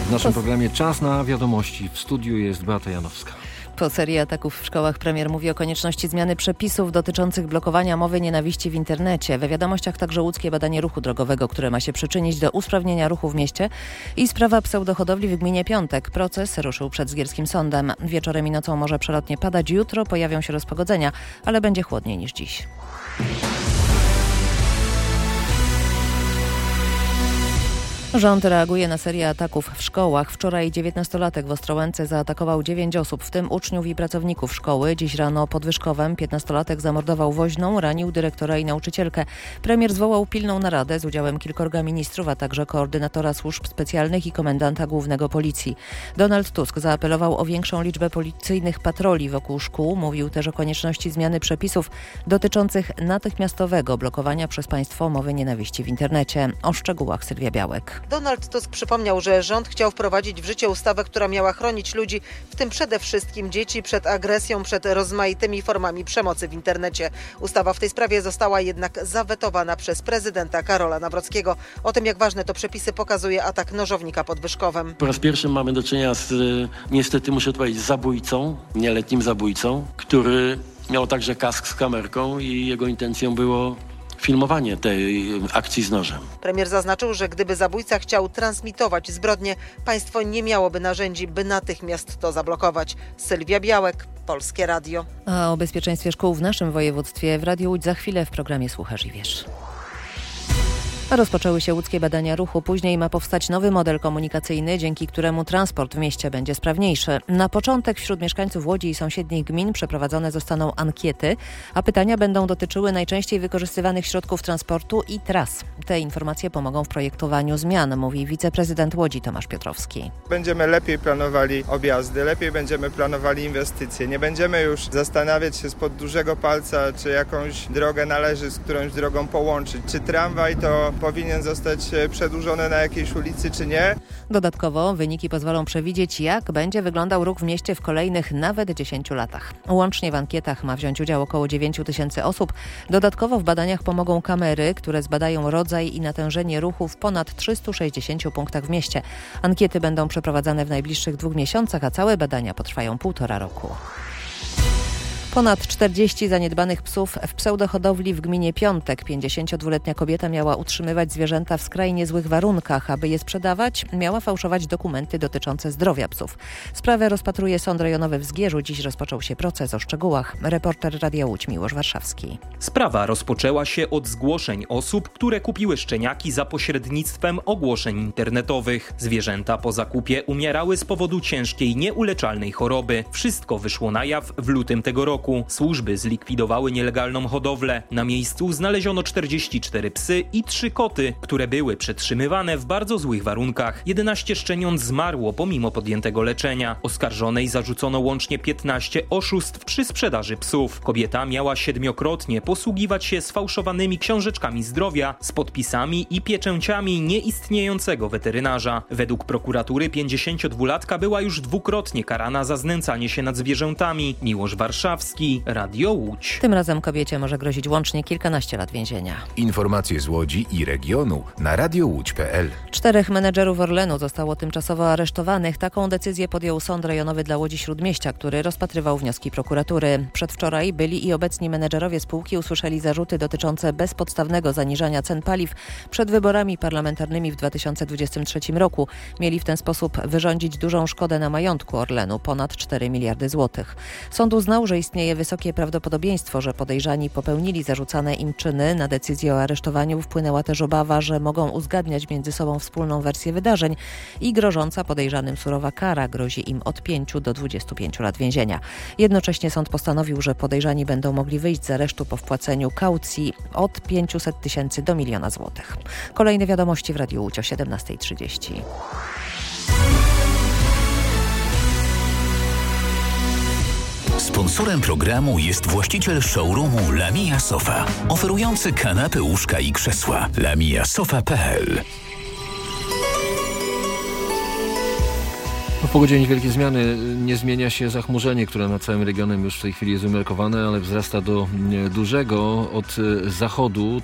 W naszym programie Czas na wiadomości. W studiu jest Beata Janowska. Po serii ataków w szkołach premier mówi o konieczności zmiany przepisów dotyczących blokowania mowy nienawiści w internecie. We wiadomościach także łódzkie badanie ruchu drogowego, które ma się przyczynić do usprawnienia ruchu w mieście i sprawa pseudohodowli w gminie Piątek. Proces ruszył przed zgierskim sądem. Wieczorem i nocą może przelotnie padać. Jutro pojawią się rozpogodzenia, ale będzie chłodniej niż dziś. Rząd reaguje na serię ataków w szkołach. Wczoraj 19-latek w Ostrołęce zaatakował 9 osób, w tym uczniów i pracowników szkoły. Dziś rano pod Wyszkowem 15-latek zamordował woźną, ranił dyrektora i nauczycielkę. Premier zwołał pilną naradę z udziałem kilkorga ministrów, a także koordynatora służb specjalnych i komendanta głównego policji. Donald Tusk zaapelował o większą liczbę policyjnych patroli wokół szkół. Mówił też o konieczności zmiany przepisów dotyczących natychmiastowego blokowania przez państwo mowy nienawiści w internecie. O szczegółach Sylwia Białek. Donald Tusk przypomniał, że rząd chciał wprowadzić w życie ustawę, która miała chronić ludzi, w tym przede wszystkim dzieci, przed agresją, przed rozmaitymi formami przemocy w internecie. Ustawa w tej sprawie została jednak zawetowana przez prezydenta Karola Nawrockiego. O tym, jak ważne to przepisy, pokazuje atak nożownika pod Wyszkowem. Po raz pierwszy mamy do czynienia z, niestety muszę to powiedzieć, zabójcą, nieletnim zabójcą, który miał także kask z kamerką i jego intencją było filmowanie tej akcji z nożem. Premier zaznaczył, że gdyby zabójca chciał transmitować zbrodnię, państwo nie miałoby narzędzi, by natychmiast to zablokować. Sylwia Białek, Polskie Radio. A o bezpieczeństwie szkół w naszym województwie w Radiu Łódź za chwilę w programie Słuchasz i Wiesz. Rozpoczęły się łódzkie badania ruchu. Później ma powstać nowy model komunikacyjny, dzięki któremu transport w mieście będzie sprawniejszy. Na początek wśród mieszkańców Łodzi i sąsiednich gmin przeprowadzone zostaną ankiety, a pytania będą dotyczyły najczęściej wykorzystywanych środków transportu i tras. Te informacje pomogą w projektowaniu zmian, mówi wiceprezydent Łodzi Tomasz Piotrowski. Będziemy lepiej planowali objazdy, lepiej będziemy planowali inwestycje. Nie będziemy już zastanawiać się spod dużego palca, czy jakąś drogę należy z którąś drogą połączyć. Czy tramwaj to powinien zostać przedłużony na jakiejś ulicy, czy nie. Dodatkowo wyniki pozwolą przewidzieć, jak będzie wyglądał ruch w mieście w kolejnych nawet 10 latach. Łącznie w ankietach ma wziąć udział około 9 000 osób. Dodatkowo w badaniach pomogą kamery, które zbadają rodzaj i natężenie ruchu w ponad 360 punktach w mieście. Ankiety będą przeprowadzane w najbliższych 2 miesiącach, a całe badania potrwają 1,5 roku. Ponad 40 zaniedbanych psów w pseudohodowli w gminie Piątek. 52-letnia kobieta miała utrzymywać zwierzęta w skrajnie złych warunkach. Aby je sprzedawać, miała fałszować dokumenty dotyczące zdrowia psów. Sprawę rozpatruje Sąd Rejonowy w Zgierzu. Dziś rozpoczął się proces. O szczegółach reporter Radia Łódź Miłosz Warszawski. Sprawa rozpoczęła się od zgłoszeń osób, które kupiły szczeniaki za pośrednictwem ogłoszeń internetowych. Zwierzęta po zakupie umierały z powodu ciężkiej, nieuleczalnej choroby. Wszystko wyszło na jaw w lutym tego roku. Służby zlikwidowały nielegalną hodowlę. Na miejscu znaleziono 44 psy i 3 koty, które były przetrzymywane w bardzo złych warunkach. 11 szczeniąt zmarło pomimo podjętego leczenia. Oskarżonej zarzucono łącznie 15 oszustw przy sprzedaży psów. Kobieta miała 7-krotnie posługiwać się sfałszowanymi książeczkami zdrowia z podpisami i pieczęciami nieistniejącego weterynarza. Według prokuratury 52-latka była już 2-krotnie karana za znęcanie się nad zwierzętami. Miłosz Warszawski, Radio Łódź. Tym razem kobiecie może grozić łącznie kilkanaście lat więzienia. Informacje z Łodzi i regionu na radiołódź.pl. 4 menedżerów Orlenu zostało tymczasowo aresztowanych. Taką decyzję podjął Sąd Rejonowy dla Łodzi Śródmieścia, który rozpatrywał wnioski prokuratury. Przedwczoraj byli i obecni menedżerowie spółki usłyszeli zarzuty dotyczące bezpodstawnego zaniżania cen paliw przed wyborami parlamentarnymi w 2023 roku. Mieli w ten sposób wyrządzić dużą szkodę na majątku Orlenu, ponad 4 miliardy złotych. Sąd uznał, że istnieje wysokie prawdopodobieństwo, że podejrzani popełnili zarzucane im czyny. Na decyzję o aresztowaniu wpłynęła też obawa, że mogą uzgadniać między sobą wspólną wersję wydarzeń i grożąca podejrzanym surowa kara. Grozi im od 5 do 25 lat więzienia. Jednocześnie sąd postanowił, że podejrzani będą mogli wyjść z aresztu po wpłaceniu kaucji od 500 000 do 1 000 000 złotych. Kolejne wiadomości w Radiu Łódź o 17:30. Sponsorem programu jest właściciel showroomu Lamia Sofa, oferujący kanapy, łóżka i krzesła. lamiasofa.pl. W pogodzie niewielkie zmiany. Nie zmienia się zachmurzenie, które nad całym regionem już w tej chwili jest umiarkowane, ale wzrasta do dużego od zachodu.